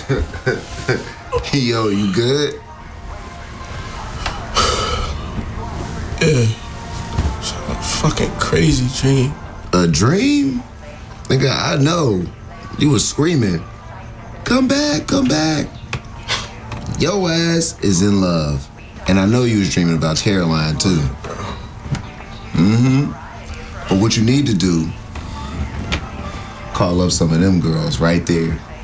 Yo, you good? Yeah. It's a fucking crazy dream. A dream? Nigga, I know. You was screaming, come back, come back. Your ass is in love. And I know you was dreaming about Caroline, too. But what you need to do, call up some of them girls right there